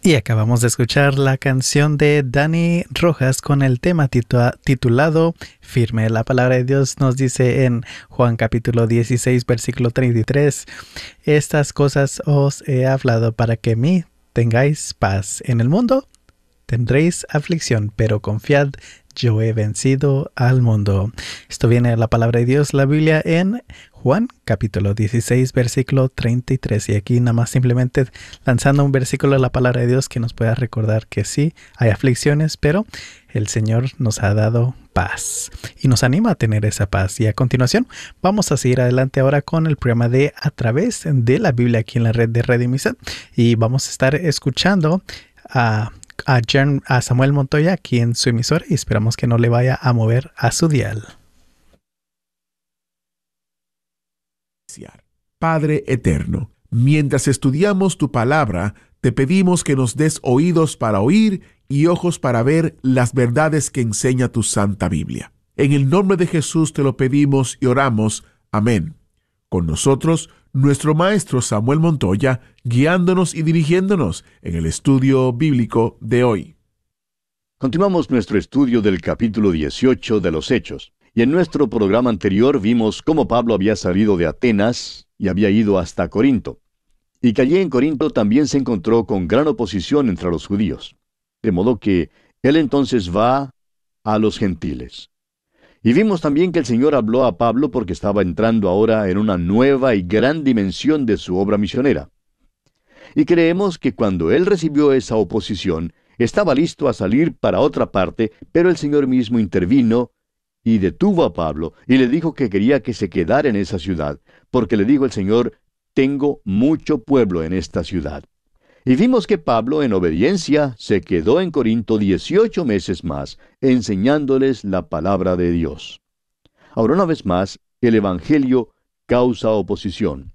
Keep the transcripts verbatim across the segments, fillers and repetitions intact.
Y acabamos de escuchar la canción de Dani Rojas con el tema titu- titulado Firme. La palabra de Dios nos dice en Juan capítulo dieciséis, versículo treinta y tres, estas cosas os he hablado para que en mí tengáis paz. En el mundo tendréis aflicción, pero confiad, yo he vencido al mundo. Esto viene de la palabra de Dios, la Biblia, en Juan capítulo dieciséis, versículo treinta y tres. Y aquí nada más simplemente lanzando un versículo de la palabra de Dios que nos pueda recordar que sí, hay aflicciones, pero el Señor nos ha dado paz y nos anima a tener esa paz. Y a continuación vamos a seguir adelante ahora con el programa de A Través de la Biblia aquí en la red de Red y Misa. Y vamos a estar escuchando a... A, Jen, a Samuel Montoya aquí en su emisora y esperamos que no le vaya a mover a su dial. Padre eterno, mientras estudiamos tu palabra, te pedimos que nos des oídos para oír y ojos para ver las verdades que enseña tu Santa Biblia. En el nombre de Jesús te lo pedimos y oramos. Amén. Con nosotros, nuestro maestro Samuel Montoya, guiándonos y dirigiéndonos en el estudio bíblico de hoy. Continuamos nuestro estudio del capítulo dieciocho de los Hechos. Y en nuestro programa anterior vimos cómo Pablo había salido de Atenas y había ido hasta Corinto. Y que allí en Corinto también se encontró con gran oposición entre los judíos. De modo que él entonces va a los gentiles. Y vimos también que el Señor habló a Pablo porque estaba entrando ahora en una nueva y gran dimensión de su obra misionera. Y creemos que cuando él recibió esa oposición, estaba listo a salir para otra parte, pero el Señor mismo intervino y detuvo a Pablo y le dijo que quería que se quedara en esa ciudad, porque le dijo el Señor, tengo mucho pueblo en esta ciudad. Y vimos que Pablo, en obediencia, se quedó en Corinto dieciocho meses más, enseñándoles la palabra de Dios. Ahora, una vez más, el Evangelio causa oposición.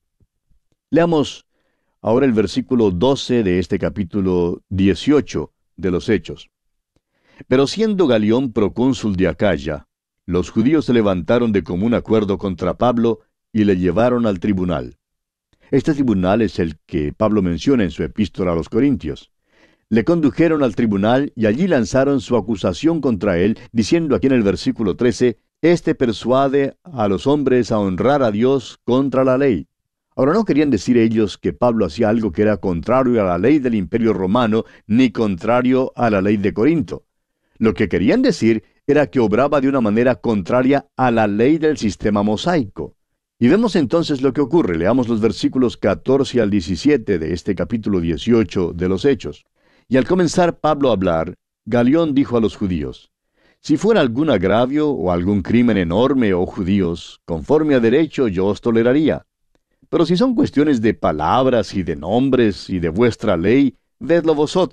Leamos ahora el versículo doce de este capítulo dieciocho de los Hechos. Pero siendo Galión procónsul de Acaya, los judíos se levantaron de común acuerdo contra Pablo y le llevaron al tribunal. Este tribunal es el que Pablo menciona en su epístola a los Corintios. Le condujeron al tribunal y allí lanzaron su acusación contra él, diciendo aquí en el versículo trece, «Este persuade a los hombres a honrar a Dios contra la ley». Ahora, no querían decir ellos que Pablo hacía algo que era contrario a la ley del Imperio Romano, ni contrario a la ley de Corinto. Lo que querían decir era que obraba de una manera contraria a la ley del sistema mosaico. Y vemos entonces lo que ocurre. Leamos los versículos catorce al diecisiete de este capítulo dieciocho de los Hechos. Y al comenzar Pablo a hablar, Galión dijo a los judíos, «Si fuera algún agravio o algún crimen enorme, oh judíos, conforme a derecho yo os toleraría. Pero si son cuestiones de palabras y de nombres y de vuestra ley, vedlo vosotros.